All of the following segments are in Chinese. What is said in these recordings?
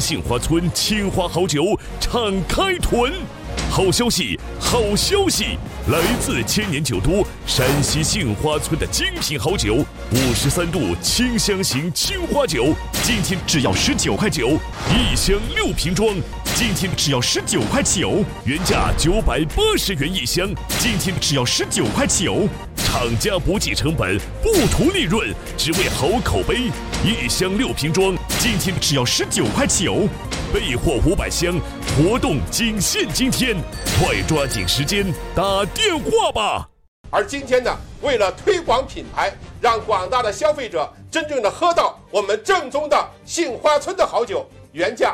杏花村青花好酒敞开囤。好消息，好消息！来自千年酒都山西杏花村的精品好酒，53度清香型青花酒，今天只要19块9，一箱6瓶装，今天只要19块9，原价980元一箱，今天只要19块9。厂家不计成本，不图利润，只为好口碑。一箱6瓶装，今天只要19块9。备货500箱，活动仅限今天，快抓紧时间打电话吧！ 而今天呢，为了推广品牌，让广大的消费者真正的喝到我们正宗的杏花村的好酒，原价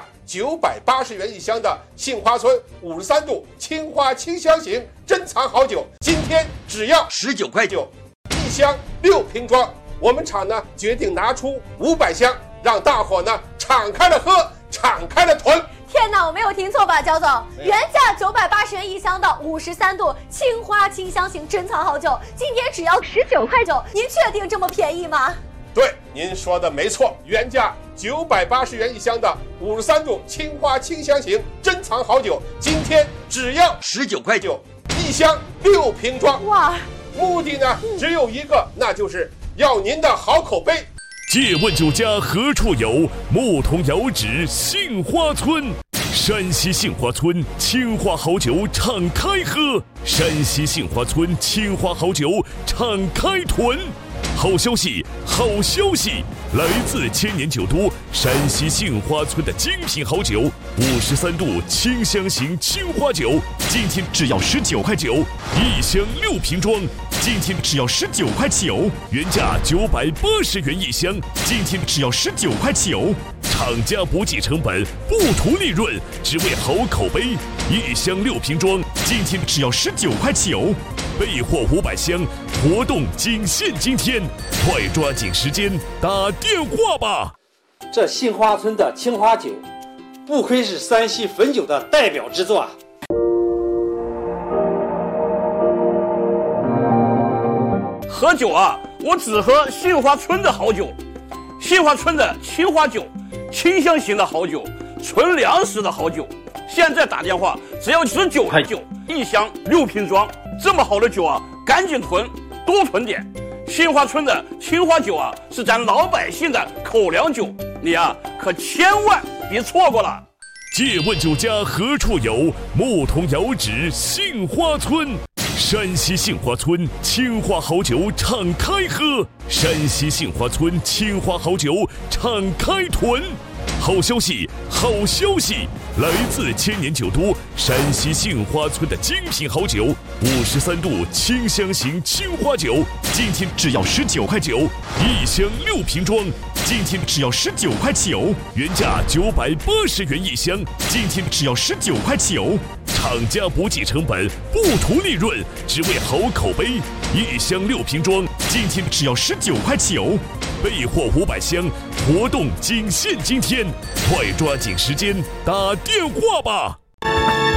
980元一箱的杏花村53度青花清香型珍藏好酒，今天只要 19块9， 一箱6瓶装。我们厂呢决定拿出500箱，让大伙呢敞开了喝，敞开了囤。 天哪，我没有听错吧，焦总？原价980元一箱的53度青花清香型珍藏好酒，今天只要19块9，您确定这么便宜吗？ 对，您说的没错，原价980元一箱的53度青花清香型珍藏好酒，今天只要 19块9， 一箱6瓶装。 哇！ 目的呢只有一个，那就是要您的好口碑。 借问酒家何处有？牧童遥指杏花村。山西杏花村青花好酒敞开喝，山西杏花村青花好酒敞开囤。好消息，好消息！来自千年酒都山西杏花村的精品好酒，53度清香型青花酒，今天只要19块9，一箱6瓶装，今天只要19块9，原价980元一箱，今天只要19块9。厂家不计成本，不图利润，只为好口碑。一箱6瓶装，今天只要19块9。备货500箱，活动仅限今天，快抓紧时间打电话吧！ 这杏花村的青花酒，不愧是山西汾酒的代表之作啊！ 喝酒啊，我只喝杏花村的好酒。杏花村的青花酒，清香型的好酒，纯粮食的好酒。现在打电话只要19块9，一箱6瓶装。这么好的酒啊，赶紧囤，多囤点。杏花村的青花酒啊，是咱老百姓的口粮酒，你啊可千万别错过了。 借问酒家何处有？牧童遥指杏花村。山西杏花村青花好酒敞开喝，山西杏花村青花好酒敞开囤。好消息，好消息！来自千年酒都山西杏花村的精品好酒，53度清香型青花酒，今天只要19块9，一箱6瓶装，今天只要19块9，原价980元一箱，今天只要19块9。厂家不计成本，不图利润，只为好口碑。一箱6瓶装，今天只要19块9。备货500箱，活动仅限今天，快抓紧时间打电话吧！